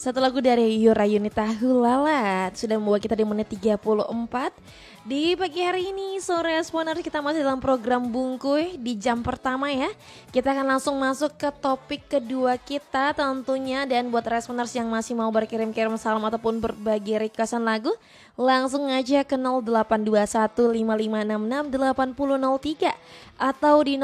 Satu lagu dari Yura Yunita Hulalat sudah membawa kita di menit 34. Di pagi hari ini sore responder kita masih dalam program Bungkuy di jam pertama ya. Kita akan langsung masuk ke topik kedua kita tentunya. Dan buat responders yang masih mau berkirim-kirim salam ataupun berbagi requestan lagu, langsung aja ke 082155668003 atau di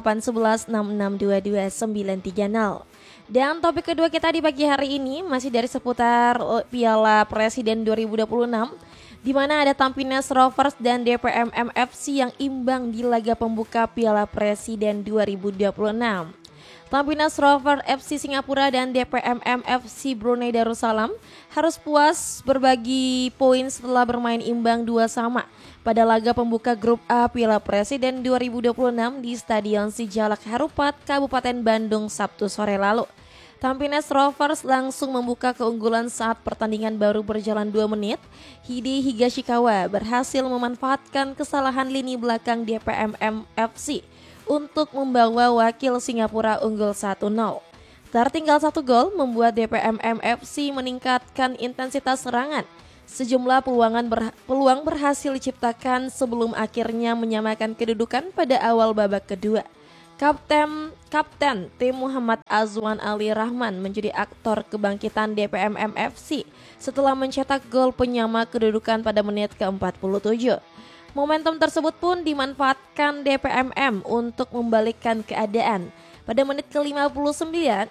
081166222930. Dan topik kedua kita di pagi hari ini masih dari seputar Piala Presiden 2026, di mana ada Tampines Rovers dan DPMM FC yang imbang di laga pembuka Piala Presiden 2026. Tampines Rovers FC Singapura dan DPMM FC Brunei Darussalam harus puas berbagi poin setelah bermain imbang 2-2 pada laga pembuka Grup A Piala Presiden 2026 di Stadion Sijalak Harupat, Kabupaten Bandung Sabtu sore lalu. Tampines Rovers langsung membuka keunggulan saat pertandingan baru berjalan 2 menit. Hidi Higashikawa berhasil memanfaatkan kesalahan lini belakang DPMM FC untuk membawa wakil Singapura unggul 1-0. Tertinggal 1 gol membuat DPMM FC meningkatkan intensitas serangan. Sejumlah peluang berhasil diciptakan sebelum akhirnya menyamakan kedudukan pada awal babak kedua. Kapten tim Muhammad Azwan Ali Rahman menjadi aktor kebangkitan DPMM FC setelah mencetak gol penyama kedudukan pada menit ke-47. Momentum tersebut pun dimanfaatkan DPMM untuk membalikkan keadaan. Pada menit ke-59,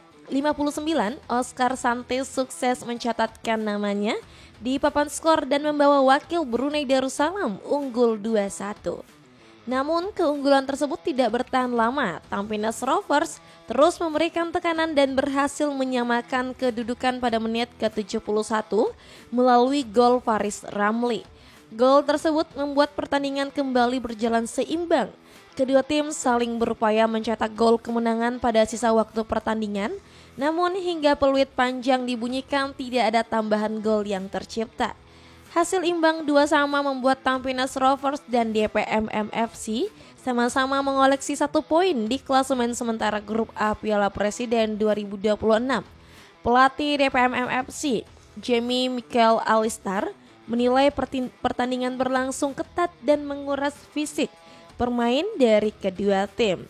Oscar Santis sukses mencatatkan namanya di papan skor dan membawa wakil Brunei Darussalam unggul 2-1. Namun keunggulan tersebut tidak bertahan lama. Tampines Rovers terus memberikan tekanan dan berhasil menyamakan kedudukan pada menit ke-71 melalui gol Faris Ramli. Gol tersebut membuat pertandingan kembali berjalan seimbang. Kedua tim saling berupaya mencetak gol kemenangan pada sisa waktu pertandingan. Namun hingga peluit panjang dibunyikan tidak ada tambahan gol yang tercipta. Hasil imbang 2-2 membuat Tampines Rovers dan DPMM FC sama-sama mengoleksi 1 poin di klasemen sementara Grup A Piala Presiden 2026. Pelatih DPMM FC, Jamie Michael Alistar, menilai pertandingan berlangsung ketat dan menguras fisik permain dari kedua tim.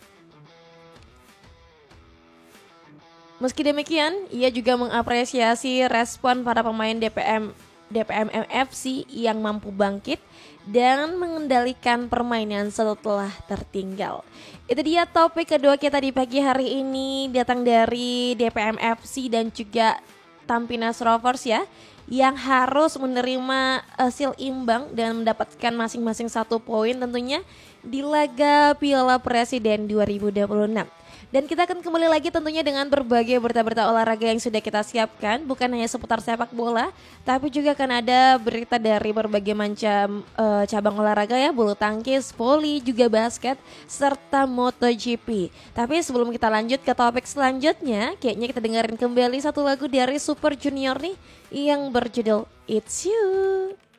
Meski demikian, ia juga mengapresiasi respon para pemain DPMM FC yang mampu bangkit dan mengendalikan permainan setelah tertinggal. Itu dia topik kedua kita di pagi hari ini, datang dari DPM FC dan juga Tampines Rovers ya, yang harus menerima hasil imbang dan mendapatkan masing-masing 1 poin tentunya di laga Piala Presiden 2026. Dan kita akan kembali lagi tentunya dengan berbagai berita-berita olahraga yang sudah kita siapkan. Bukan hanya seputar sepak bola, tapi juga akan ada berita dari berbagai macam cabang olahraga ya. Bulu tangkis, voli, juga basket, serta MotoGP. Tapi sebelum kita lanjut ke topik selanjutnya, kayaknya kita dengerin kembali 1 lagu dari Super Junior nih yang berjudul It's You.